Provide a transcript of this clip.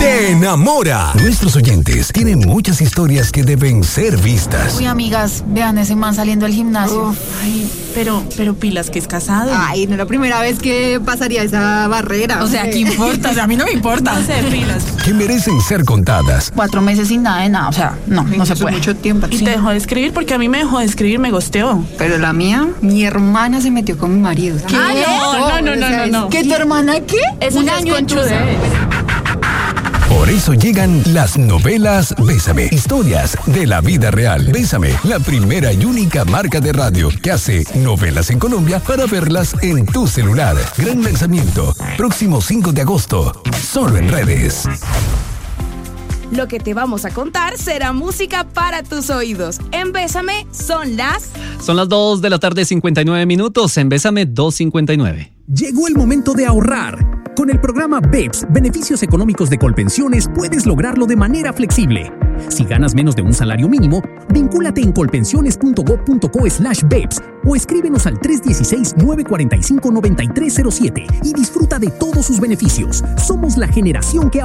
te enamora. Nuestros oyentes tienen muchas historias que deben ser vistas. Uy, amigas, vean ese man saliendo del gimnasio. Ay, pero pilas que es casado. Ay, no es la primera vez que pasaría esa barrera. O sea, ¿qué importa? O sea, a mí no me importa. No sé, pilas. Que merecen ser contadas. 4 meses sin nada de nada. O sea, no se puede. Mucho tiempo. Y te dejó de escribir porque a mí me dejó de escribir, me gosteó. Pero la mía, mi hermana se metió con mi marido. ¿Qué? No. ¿Que tu hermana qué? Eso Un ya es año conchudez. Por eso llegan las novelas Bésame, historias de la vida real. Bésame, la primera y única marca de radio que hace novelas en Colombia para verlas en tu celular. Gran lanzamiento, próximo 5 de agosto, solo en redes. Lo que te vamos a contar será música para tus oídos. En Bésame son las 2 de la tarde, 59 minutos. En Bésame, 2:59. Llegó el momento de ahorrar. Con el programa BEPS, Beneficios Económicos de Colpensiones, puedes lograrlo de manera flexible. Si ganas menos de un salario mínimo, vincúlate en colpensiones.gov.co/BEPS o escríbenos al 316-945-9307 y disfruta de todos sus beneficios. Somos la generación que